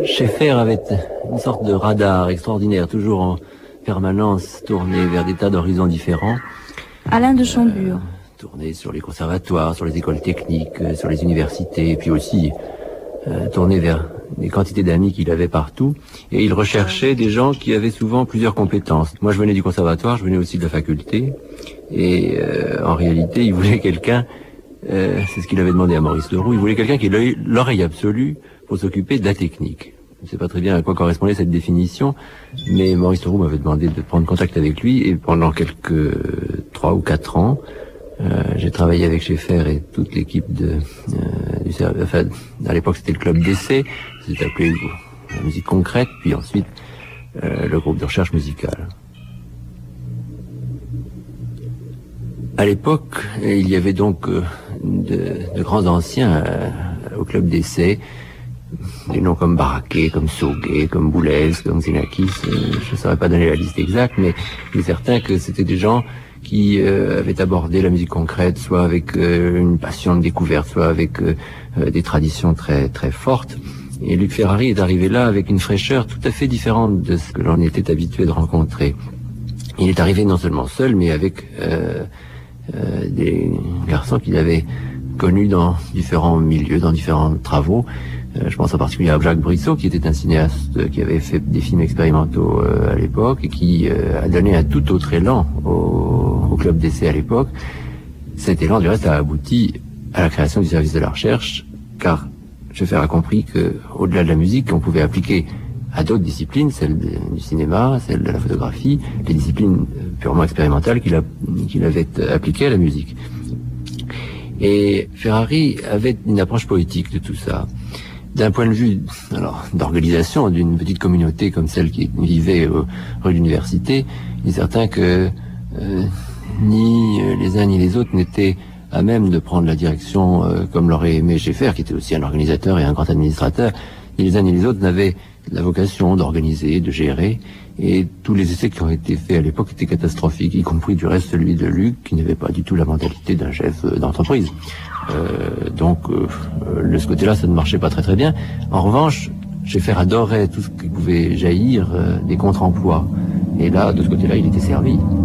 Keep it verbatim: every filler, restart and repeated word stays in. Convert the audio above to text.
Schaeffer avait une sorte de radar extraordinaire, toujours en permanence tourné vers des tas d'horizons différents. Alain de Chambure. Euh, tourné sur les conservatoires, sur les écoles techniques, euh, sur les universités, et puis aussi euh, tourné vers des quantités d'amis qu'il avait partout. Et il recherchait des gens qui avaient souvent plusieurs compétences. Moi, je venais du conservatoire, je venais aussi de la faculté. Et euh, en réalité, il voulait quelqu'un, euh, c'est ce qu'il avait demandé à Maurice Leroux, il voulait quelqu'un qui ait l'oreille absolue pour s'occuper de la technique. Je ne sais pas très bien à quoi correspondait cette définition, mais Maurice Leroux m'avait demandé de prendre contact avec lui, et pendant quelques trois ou quatre ans, euh, j'ai travaillé avec Schaeffer et toute l'équipe de, euh, du service. Enfin, à l'époque c'était le club d'essai, c'était appelé la musique concrète, puis ensuite euh, le groupe de recherche musicale. À l'époque, il y avait donc euh, de, de grands anciens euh, au club d'essai, des noms comme Baraquet, comme Sauguet, comme Boulez, comme Xenakis. Euh, je ne saurais pas donner la liste exacte, mais il est certain que c'était des gens qui euh, avaient abordé la musique concrète, soit avec euh, une passion de découverte, soit avec euh, euh, des traditions très très fortes. Et Luc Ferrari est arrivé là avec une fraîcheur tout à fait différente de ce que l'on était habitué de rencontrer. Il est arrivé non seulement seul, mais avec euh, euh, des garçons qu'il avait connus dans différents milieux, dans différents travaux. Euh, je pense en particulier à Jacques Brissot, qui était un cinéaste qui avait fait des films expérimentaux euh, à l'époque et qui euh, a donné un tout autre élan au, au club d'essai à l'époque. Cet élan, du reste, a abouti à la création du service de la recherche, car Schaeffer a compris que, au-delà de la musique, on pouvait appliquer à d'autres disciplines, celles de, du cinéma, celles de la photographie, les disciplines purement expérimentales qu'il a, qu'il avait appliquées à la musique. Et Ferrari avait une approche poétique de tout ça. D'un point de vue, alors, d'organisation d'une petite communauté comme celle qui vivait au, rue de l'Université, il est certain que euh, ni les uns ni les autres n'étaient à même de prendre la direction euh, comme l'aurait aimé Schaeffer, qui était aussi un organisateur et un grand administrateur. Ni les uns ni les autres n'avaient la vocation d'organiser, de gérer, et tous les essais qui ont été faits à l'époque étaient catastrophiques, y compris du reste celui de Luc, qui n'avait pas du tout la mentalité d'un chef d'entreprise. Euh, donc, euh, de ce côté-là, ça ne marchait pas très très bien. En revanche, Schaeffer adorait tout ce qui pouvait jaillir euh, des contre-emplois. Et là, de ce côté-là, il était servi.